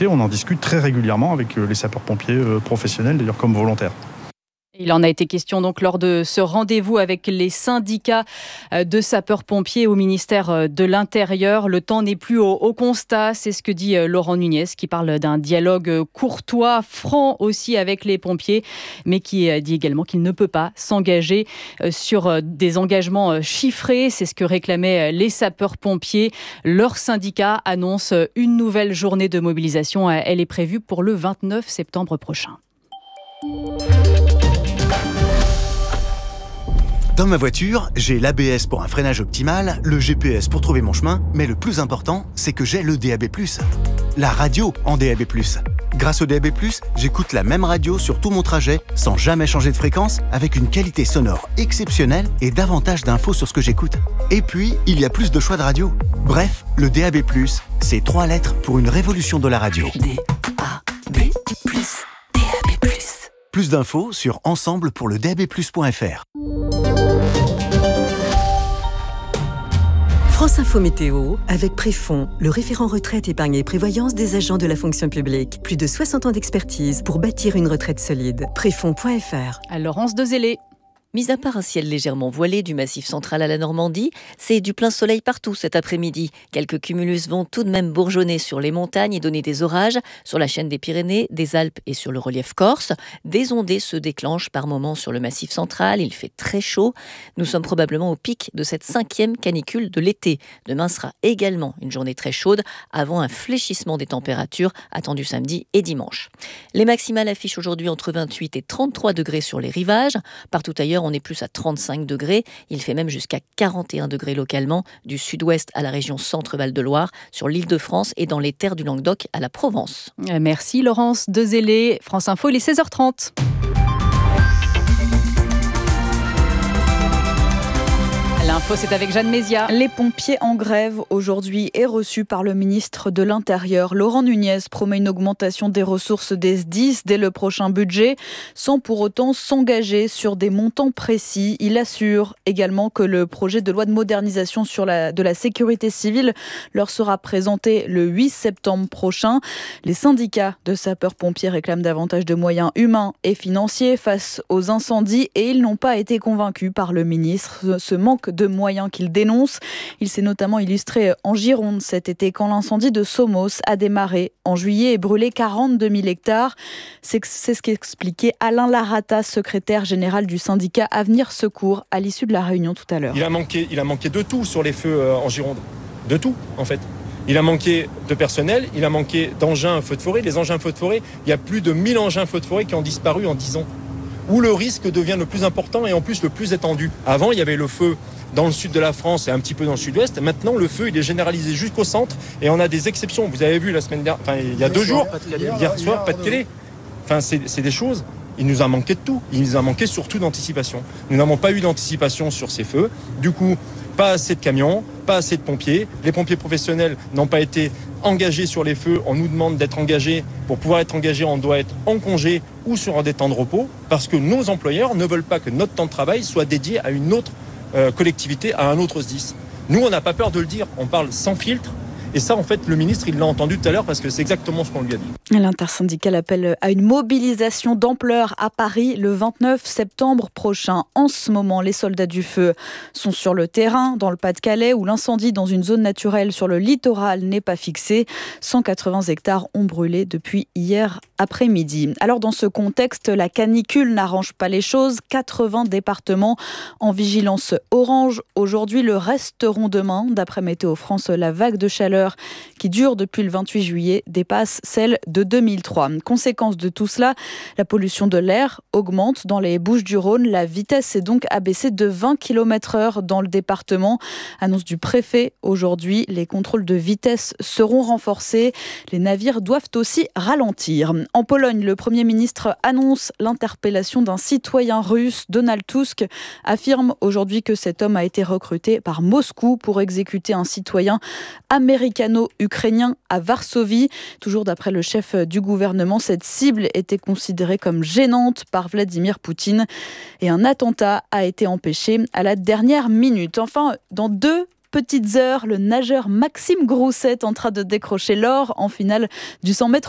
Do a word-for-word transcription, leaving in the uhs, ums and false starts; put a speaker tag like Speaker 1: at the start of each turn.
Speaker 1: sapeurs-pompiers, on en discute très régulièrement avec les sapeurs-pompiers professionnels, d'ailleurs comme volontaires.
Speaker 2: Il en a été question donc lors de ce rendez-vous avec les syndicats de sapeurs-pompiers au ministère de l'Intérieur. Le temps n'est plus au, au constat, c'est ce que dit Laurent Nunez, qui parle d'un dialogue courtois, franc aussi avec les pompiers, mais qui dit également qu'il ne peut pas s'engager sur des engagements chiffrés. C'est ce que réclamaient les sapeurs-pompiers. Leur syndicat annonce une nouvelle journée de mobilisation. Elle est prévue pour le vingt-neuf septembre prochain.
Speaker 3: Dans ma voiture, j'ai l'A B S pour un freinage optimal, le G P S pour trouver mon chemin, mais le plus important, c'est que j'ai le D A B plus. La radio en D A B plus. Grâce au D A B plus, j'écoute la même radio sur tout mon trajet, sans jamais changer de fréquence, avec une qualité sonore exceptionnelle et davantage d'infos sur ce que j'écoute. Et puis, il y a plus de choix de radio. Bref, le D A B plus, c'est trois lettres pour une révolution de la radio.
Speaker 4: D A B plus, D A B plus.
Speaker 3: Plus d'infos sur ensemble pour le d a b plus point f r.
Speaker 4: France Info Météo, avec Préfond, le référent retraite, épargne et prévoyance des agents de la fonction publique. Plus de soixante ans d'expertise pour bâtir une retraite solide. Préfond point f r.
Speaker 2: À Laurence Dezellé.
Speaker 5: Mis à part un ciel légèrement voilé du Massif central à la Normandie, c'est du plein soleil partout cet après-midi. Quelques cumulus vont tout de même bourgeonner sur les montagnes et donner des orages sur la chaîne des Pyrénées, des Alpes et sur le relief corse. Des ondées se déclenchent par moments sur le Massif central, il fait très chaud. Nous sommes probablement au pic de cette cinquième canicule de l'été. Demain sera également une journée très chaude avant un fléchissement des températures attendu samedi et dimanche. Les maximales affichent aujourd'hui entre vingt-huit et trente-trois degrés sur les rivages. Partout ailleurs, on est plus à trente-cinq degrés. Il fait même jusqu'à quarante et un degrés localement, du sud-ouest à la région Centre-Val de Loire, sur l'Île-de-France et dans les terres du Languedoc à la Provence.
Speaker 2: Merci Laurence Dezellé. France Info, il est seize heures trente. L'info, c'est avec Jeanne Mézia.
Speaker 6: Les pompiers en grève aujourd'hui est reçu par le ministre de l'Intérieur. Laurent Nunez promet une augmentation des ressources des S D I S dès le prochain budget, sans pour autant s'engager sur des montants précis. Il assure également que le projet de loi de modernisation sur la, de la sécurité civile leur sera présenté le huit septembre prochain. Les syndicats de sapeurs-pompiers réclament davantage de moyens humains et financiers face aux incendies et ils n'ont pas été convaincus par le ministre. Ce manque de moyens qu'il dénonce. Il s'est notamment illustré en Gironde cet été quand l'incendie de Somos a démarré en juillet et brûlé quarante-deux mille hectares. C'est, c'est ce qu'expliquait Alain Larata, secrétaire général du syndicat Avenir Secours, à l'issue de la réunion tout à l'heure.
Speaker 7: Il a manqué, il a manqué de tout sur les feux euh, en Gironde. De tout, en fait. Il a manqué de personnel, il a manqué d'engins feux de forêt. Les engins feux de forêt, il y a plus de mille engins feux de forêt qui ont disparu en dix ans. Où le risque devient le plus important et en plus le plus étendu. Avant, il y avait le feu dans le sud de la France et un petit peu dans le sud-ouest. Maintenant, le feu, il est généralisé jusqu'au centre et on a des exceptions. Vous avez vu la semaine dernière, enfin, il y a deux jours, hier soir, pas de télé. Enfin, c'est, c'est des choses. Il nous a manqué de tout. Il nous a manqué surtout d'anticipation. Nous n'avons pas eu d'anticipation sur ces feux. Du coup, pas assez de camions, pas assez de pompiers. Les pompiers professionnels n'ont pas été engagés sur les feux. On nous demande d'être engagés. Pour pouvoir être engagés, on doit être en congé ou sur des temps de repos parce que nos employeurs ne veulent pas que notre temps de travail soit dédié à une autre euh, collectivité, à un autre S D I S. Nous, on n'a pas peur de le dire. On parle sans filtre. Et ça, en fait, le ministre, il l'a entendu tout à l'heure parce que c'est exactement ce qu'on lui a dit.
Speaker 6: L'intersyndicale appelle à une mobilisation d'ampleur à Paris le vingt-neuf septembre prochain. En ce moment, les soldats du feu sont sur le terrain, dans le Pas-de-Calais, où l'incendie dans une zone naturelle sur le littoral n'est pas fixé. cent quatre-vingts hectares ont brûlé depuis hier après-midi. Alors, dans ce contexte, la canicule n'arrange pas les choses. quatre-vingts départements en vigilance orange. Aujourd'hui, le resteront demain. D'après Météo France, la vague de chaleur qui dure depuis le vingt-huit juillet dépasse celle de deux mille trois. Conséquence de tout cela, la pollution de l'air augmente dans les Bouches-du-Rhône. La vitesse est donc abaissée de vingt kilomètres heure dans le département. Annonce du préfet aujourd'hui, les contrôles de vitesse seront renforcés. Les navires doivent aussi ralentir. En Pologne, le Premier ministre annonce l'interpellation d'un citoyen russe. Donald Tusk affirme aujourd'hui que cet homme a été recruté par Moscou pour exécuter un citoyen américano-ukrainien à Varsovie. Toujours d'après le chef du gouvernement, cette cible était considérée comme gênante par Vladimir Poutine et un attentat a été empêché à la dernière minute. Enfin, dans deux petites heures, le nageur Maxime Grousset tentera de décrocher l'or en finale du cent mètres